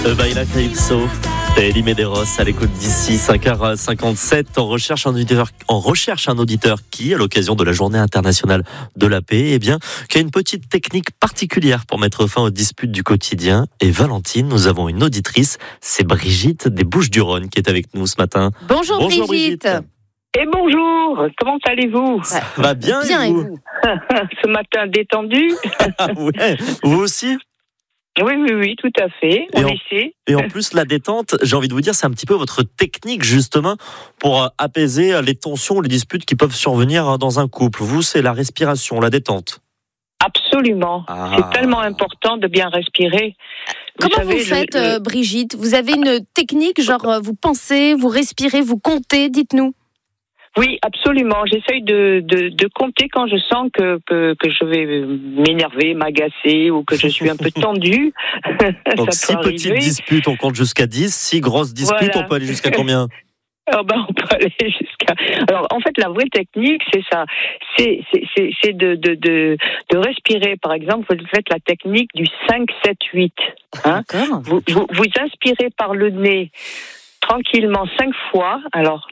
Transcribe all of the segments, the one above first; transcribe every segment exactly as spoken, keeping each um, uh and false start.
E Baila Calypso, Elie Medeiros à l'écoute d'ici cinq heures cinquante-sept. On recherche un auditeur, on recherche un auditeur qui, à l'occasion de la Journée internationale de la paix, eh bien, qui a une petite technique particulière pour mettre fin aux disputes du quotidien. Et Valentine, nous avons une auditrice, c'est Brigitte des Bouches-du-Rhône qui est avec nous ce matin. Bonjour, Bonjour Brigitte. Brigitte. Et bonjour, comment allez-vous? Ça va bien, bien et vous, et vous Ce matin détendu. Ouais, vous aussi? Oui, oui, oui, tout à fait. On et, en, essaie. et en plus, la détente, j'ai envie de vous dire, c'est un petit peu votre technique justement pour apaiser les tensions, les disputes qui peuvent survenir dans un couple. Vous, c'est la respiration, la détente. Absolument. Ah. C'est tellement important de bien respirer. Vous Comment savez, vous faites, le, le... Brigitte? Vous avez une technique, genre vous pensez, vous respirez, vous comptez, dites-nous. Oui, absolument. J'essaye de, de, de compter quand je sens que, que, que je vais m'énerver, m'agacer ou que je suis un peu tendue. Donc, six petites disputes, on compte jusqu'à dix. Six grosses disputes, voilà. On peut aller jusqu'à combien? Oh ben, on peut aller jusqu'à... Alors, en fait, la vraie technique, c'est ça. C'est, c'est, c'est, c'est de, de, de, de respirer. Par exemple, vous faites la technique du cinq sept huit. Hein? Vous, vous, vous inspirez par le nez tranquillement cinq fois. Alors...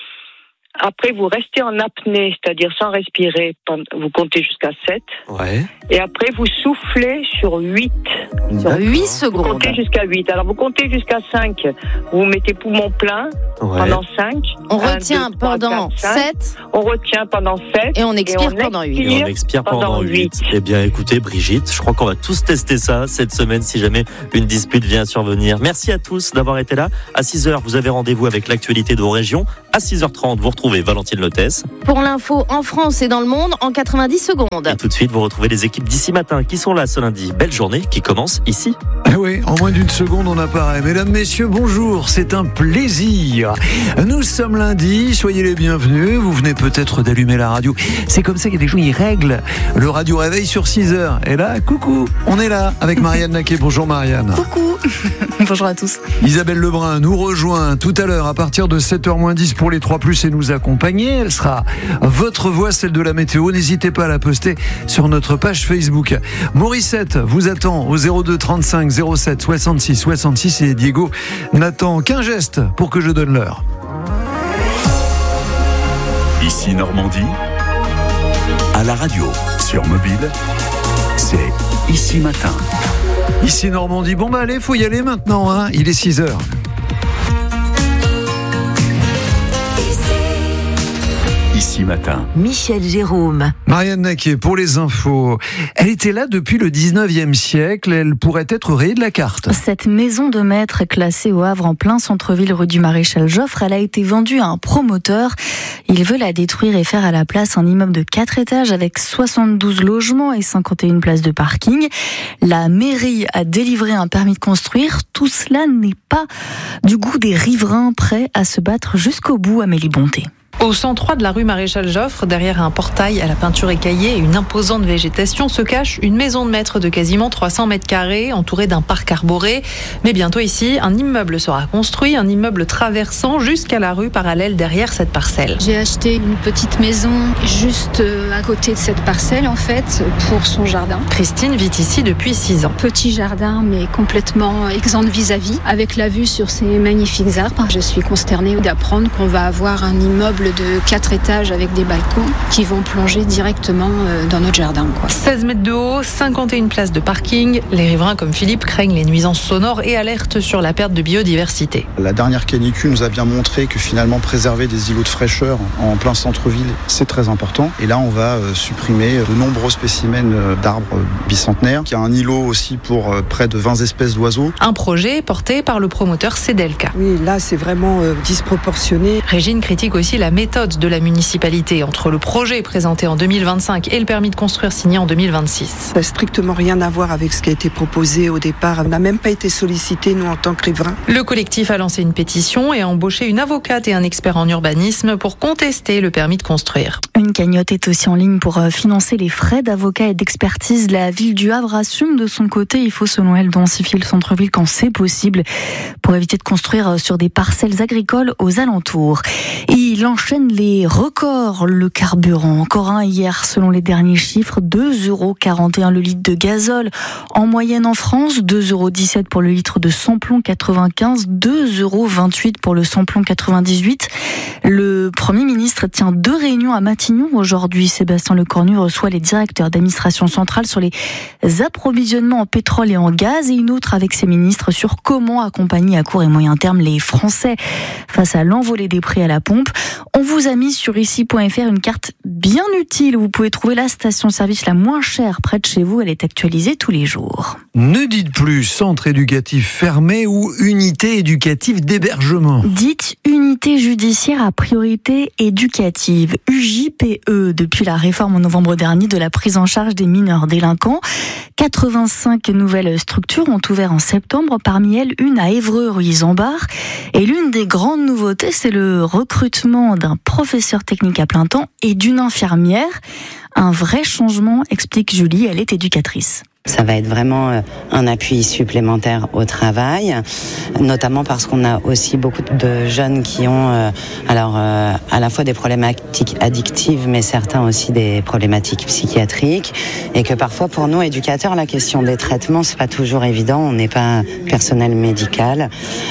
Après, vous restez en apnée, c'est-à-dire sans respirer, vous comptez jusqu'à sept. Ouais. Et après, vous soufflez sur huit. Sur huit secondes. Vous comptez jusqu'à huit. Alors, vous comptez jusqu'à cinq. Vous mettez poumon plein ouais. pendant cinq. On un, retient deux, trois, pendant quatre, sept. On retient pendant sept. Et on expire et on pendant huit. Et on expire pendant, pendant huit. Eh bien, écoutez, Brigitte, je crois qu'on va tous tester ça cette semaine si jamais une dispute vient à survenir. Merci à tous d'avoir été là. À six heures, vous avez rendez-vous avec l'actualité de vos régions. À six heures trente, vous retrouvez Valentine Lotès. Pour l'info en France et dans le monde en quatre-vingt-dix secondes. Et tout de suite, vous retrouvez les équipes d'ici matin qui sont là ce lundi. Belle journée qui commence ici. Ah oui, en moins d'une seconde, on apparaît. Mesdames, messieurs, bonjour, c'est un plaisir. Nous sommes lundi, soyez les bienvenus. Vous venez peut-être d'allumer la radio. C'est comme ça qu'il y a des gens, ils règlent le radio réveil sur six heures. Et là, coucou, on est là avec Marianne Naquet. Bonjour Marianne. Coucou. Bonjour à tous. Isabelle Lebrun nous rejoint tout à l'heure à partir de sept heures moins dix pour les trois plus et nous accompagner. Elle sera votre voix, celle de la météo. N'hésitez pas à la poster sur notre page Facebook. Morissette vous attend au zéro deux trente-cinq zéro sept soixante-six soixante-six et Diego n'attend qu'un geste pour que je donne l'heure. Ici Normandie, à la radio, sur mobile, c'est Ici Matin. Ici Normandie, bon bah allez, faut y aller maintenant, hein. Il est six heures. Ici Matin. Michel Jérôme. Marianne Naquet pour les infos. Elle était là depuis le dix-neuvième siècle. Elle pourrait être rayée de la carte. Cette maison de maître classée au Havre en plein centre-ville rue du Maréchal Joffre, elle a été vendue à un promoteur. Il veut la détruire et faire à la place un immeuble de quatre étages avec soixante-douze logements et cinquante et une places de parking. La mairie a délivré un permis de construire. Tout cela n'est pas du goût des riverains prêts à se battre jusqu'au bout. Amélie Bonté. Au cent trois de la rue Maréchal Joffre, derrière un portail à la peinture écaillée et une imposante végétation, se cache une maison de maître de quasiment trois cents mètres carrés, entourée d'un parc arboré. Mais bientôt ici, un immeuble sera construit, un immeuble traversant jusqu'à la rue parallèle derrière cette parcelle. J'ai acheté une petite maison juste à côté de cette parcelle, en fait, pour son jardin. Christine vit ici depuis six ans. Petit jardin, mais complètement exempt de vis-à-vis, avec la vue sur ces magnifiques arbres. Je suis consternée d'apprendre qu'on va avoir un immeuble de quatre étages avec des balcons qui vont plonger directement dans notre jardin, quoi. seize mètres de haut, cinquante et une places de parking. Les riverains comme Philippe craignent les nuisances sonores et alertent sur la perte de biodiversité. La dernière canicule nous a bien montré que finalement préserver des îlots de fraîcheur en plein centre-ville, c'est très important. Et là, on va supprimer de nombreux spécimens d'arbres bicentenaires. Il y a un îlot aussi pour près de vingt espèces d'oiseaux. Un projet porté par le promoteur Cedelka. Oui, là, c'est vraiment euh, disproportionné. Régine critique aussi la méthode de la municipalité entre le projet présenté en deux mille vingt-cinq et le permis de construire signé en deux mille vingt-six. Ça n'a strictement rien à voir avec ce qui a été proposé au départ. On n'a même pas été sollicité, nous, en tant que riverains. Le collectif a lancé une pétition et a embauché une avocate et un expert en urbanisme pour contester le permis de construire. Une cagnotte est aussi en ligne pour financer les frais d'avocat et d'expertise. La ville du Havre assume de son côté. Il faut, selon elle, densifier le centre-ville quand c'est possible pour éviter de construire sur des parcelles agricoles aux alentours. Et il enchaîne enchaîne les records. Le carburant, encore un hier selon les derniers chiffres, deux euros quarante et un le litre de gazole. En moyenne en France, deux euros dix-sept pour le litre de samplon quatre-vingt-quinze, deux euros vingt-huit pour le samplon quatre-vingt-dix-huit. Le Premier ministre tient deux réunions à Matignon aujourd'hui. Sébastien Lecornu reçoit les directeurs d'administration centrale sur les approvisionnements en pétrole et en gaz et une autre avec ses ministres sur comment accompagner à court et moyen terme les Français face à l'envolée des prix à la pompe. On vous a mis sur ici point f r une carte bien utile où vous pouvez trouver la station-service la moins chère près de chez vous. Elle est actualisée tous les jours. Ne dites plus centre éducatif fermé ou unité éducative d'hébergement. Dites unité judiciaire à priorité éducative, U J P E, depuis la réforme en novembre dernier de la prise en charge des mineurs délinquants. quatre-vingt-cinq nouvelles structures ont ouvert en septembre, parmi elles une à Évreux-Ruisambard. Et l'une des grandes nouveautés, c'est le recrutement d'un professeur technique à plein temps et d'une infirmière. Un vrai changement, explique Julie, elle est éducatrice. Ça va être vraiment un appui supplémentaire au travail, notamment parce qu'on a aussi beaucoup de jeunes qui ont euh, alors euh, à la fois des problématiques addictives, mais certains aussi des problématiques psychiatriques, et que parfois pour nous éducateurs, la question des traitements c'est pas toujours évident. On n'est pas personnel médical,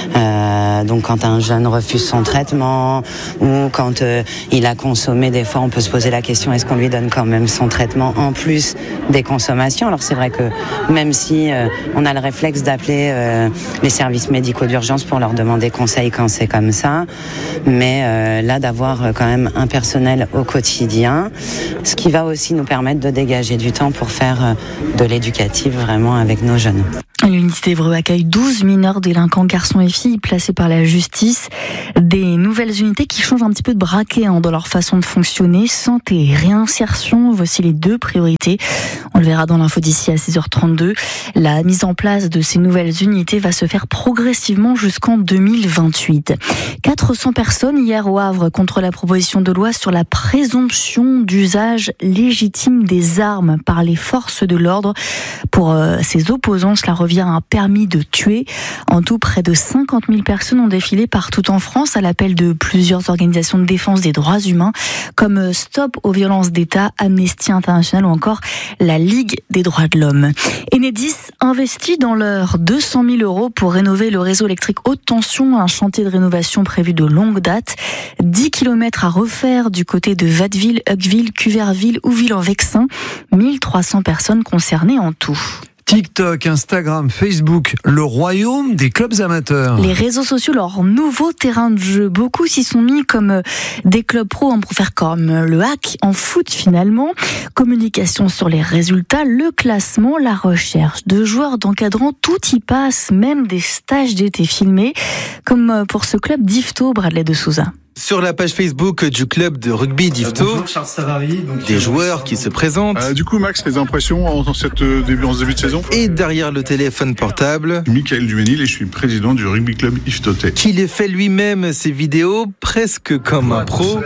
euh, donc quand un jeune refuse son traitement ou quand euh, il a consommé, des fois on peut se poser la question est-ce qu'on lui donne quand même son traitement en plus des consommations. Alors c'est vrai que même si euh, on a le réflexe d'appeler euh, les services médicaux d'urgence pour leur demander conseil quand c'est comme ça, mais euh, là d'avoir euh, quand même un personnel au quotidien, ce qui va aussi nous permettre de dégager du temps pour faire euh, de l'éducatif vraiment avec nos jeunes. L'unité d'Évreux accueille douze mineurs délinquants, garçons et filles, placés par la justice. Des nouvelles unités qui changent un petit peu de braquet hein, dans leur façon de fonctionner. Santé et réinsertion, voici les deux priorités. On le verra dans l'info d'ici à six heures trente-deux. La mise en place de ces nouvelles unités va se faire progressivement jusqu'en deux mille vingt-huit. quatre cents personnes hier au Havre contre la proposition de loi sur la présomption d'usage légitime des armes par les forces de l'ordre. Pour euh, ses opposants, cela revient à un permis de tuer. En tout, près de cinquante mille personnes ont défilé partout en France à l'appel de plusieurs organisations de défense des droits humains comme Stop aux violences d'État, Amnesty International ou encore la Ligue des droits de l'homme. Enedis investit dans l'heure deux cent mille euros pour rénover le réseau électrique haute tension, un chantier de rénovation prévu de longue date. dix kilomètres à refaire du côté de Watteville, Hugueville, Cuverville ou Ville-en-Vexin. mille trois cents personnes concernées en tout. TikTok, Instagram, Facebook, le royaume des clubs amateurs. Les réseaux sociaux, leur nouveau terrain de jeu. Beaucoup s'y sont mis comme des clubs pro pour faire comme le hack en foot finalement. Communication sur les résultats, le classement, la recherche de joueurs, d'encadrants, tout y passe, même des stages d'été filmés, comme pour ce club d'Yvetot, Bradley de Souza. Sur la page Facebook du club de rugby d'Yvetot, Bonjour, Charles Savary, donc des joueurs qui se présentent. Euh, du coup, Max, les impressions en, cette, euh, début, en ce début de saison. Et derrière le téléphone portable, Michael Duménil et je suis président du rugby club Yvetot. Qui les fait lui-même ses vidéos presque comme un pro.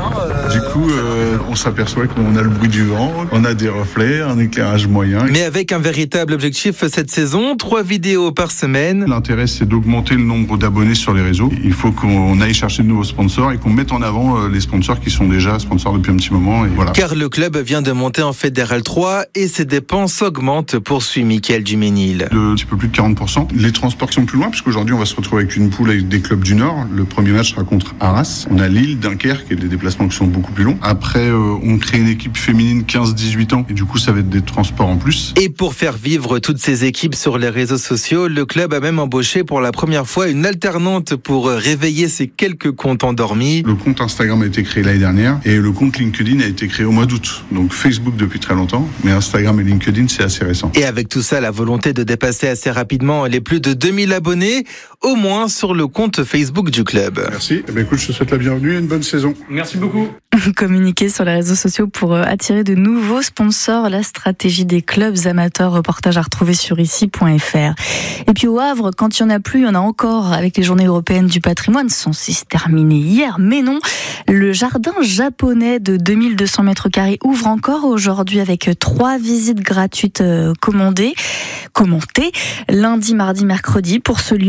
Du coup, euh, on s'aperçoit qu'on a le bruit du vent, on a des reflets, un éclairage moyen. Mais avec un véritable objectif cette saison, trois vidéos par semaine. L'intérêt, c'est d'augmenter le nombre d'abonnés sur les réseaux. Il faut qu'on aille chercher de nouveaux sponsors et qu'on mette en avant les sponsors qui sont déjà sponsors depuis un petit moment. Et voilà. Car le club vient de monter en Fédéral trois et ses dépenses augmentent, poursuit Michael Duménil. De un petit peu plus de quarante pour cent. Les transports qui sont plus loin, puisqu'aujourd'hui on va se retrouver avec une poule avec des clubs du Nord. Le premier match sera contre Arras. On a Lille, Dunkerque et des déplacements qui sont beaucoup plus longs. Après, euh, on crée une équipe féminine quinze dix-huit ans et du coup ça va être des transports en plus. Et pour faire vivre toutes ces équipes sur les réseaux sociaux, le club a même embauché pour la première fois une alternante pour réveiller ses quelques comptes endormis. Le compte Instagram a été créé l'année dernière et le compte LinkedIn a été créé au mois d'août. Donc Facebook depuis très longtemps, mais Instagram et LinkedIn c'est assez récent. Et avec tout ça, la volonté de dépasser assez rapidement les plus de deux mille abonnés, au moins sur le compte Facebook du club. Merci. Eh bien, écoute, je te souhaite la bienvenue et une bonne saison. Merci beaucoup. Communiquer sur les réseaux sociaux pour attirer de nouveaux sponsors, la stratégie des clubs amateurs, reportage à retrouver sur ici point f r. Et puis au Havre, quand il n'y en a plus, il y en a encore avec les journées européennes du patrimoine, censées se terminer hier, mais non. Le jardin japonais de deux mille deux cents mètres carrés ouvre encore aujourd'hui avec trois visites gratuites commandées, commentées, lundi, mardi, mercredi pour ce lieu magnifique.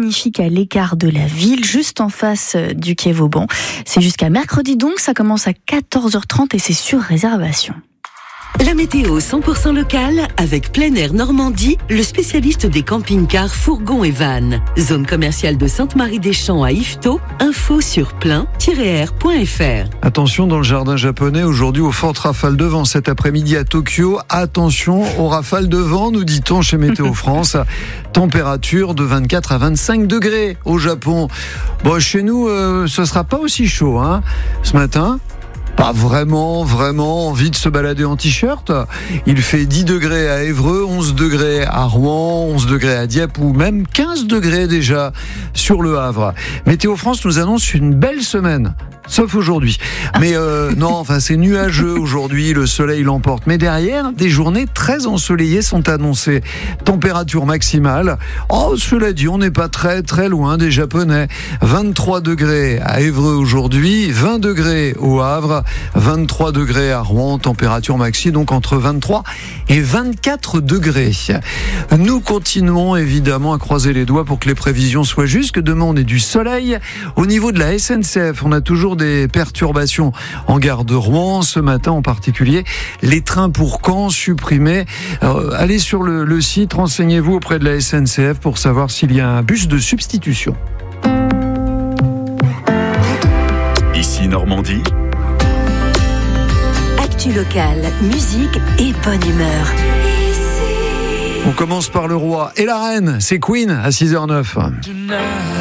magnifique à l'écart de la ville, juste en face du quai Vauban. C'est jusqu'à mercredi donc, ça commence à quatorze heures trente et c'est sur réservation. La météo cent pour cent locale avec Plein Air Normandie, le spécialiste des camping-cars, fourgons et vannes. Zone commerciale de Sainte-Marie-des-Champs à Yvetot. Info sur plein tiret air point f r. Attention dans le jardin japonais, aujourd'hui aux fortes rafales de vent. Cet après-midi à Tokyo, attention aux rafales de vent, nous dit-on chez Météo France. Température de vingt-quatre à vingt-cinq degrés au Japon. Bon, chez nous, euh, ce sera pas aussi chaud, hein, ce matin. Pas vraiment, vraiment envie de se balader en t-shirt. Il fait dix degrés à Évreux, onze degrés à Rouen, onze degrés à Dieppe ou même quinze degrés déjà sur le Havre. Météo France nous annonce une belle semaine. Sauf aujourd'hui. Mais euh, non, enfin c'est nuageux aujourd'hui, le soleil l'emporte. Mais derrière, des journées très ensoleillées sont annoncées. Température maximale. Oh, cela dit, on n'est pas très très loin des Japonais. vingt-trois degrés à Évreux aujourd'hui, vingt degrés au Havre, vingt-trois degrés à Rouen, température maxi donc entre vingt-trois et vingt-quatre degrés. Nous continuons évidemment à croiser les doigts pour que les prévisions soient justes, que demain on ait du soleil. Au niveau de la S N C F, on a toujours des perturbations en gare de Rouen ce matin en particulier. Les trains pour Caen supprimés. Euh, allez sur le, le site, renseignez-vous auprès de la S N C F pour savoir s'il y a un bus de substitution. Ici Normandie. Actu locale, musique et bonne humeur. On commence par le roi et la reine, c'est Queen à six heures zéro neuf.